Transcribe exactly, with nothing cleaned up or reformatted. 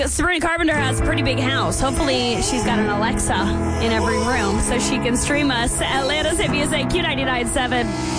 Sabrina Carpenter has a pretty big house. Hopefully she's got an Alexa in every room so she can stream us. Atlanta's Hit Music, Q ninety-nine point seven.